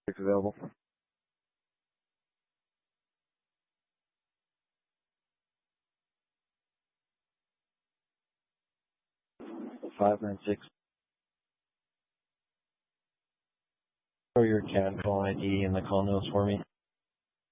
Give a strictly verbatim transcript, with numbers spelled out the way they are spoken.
If available. five nine six. Or your CAD call I D and the call notes for me.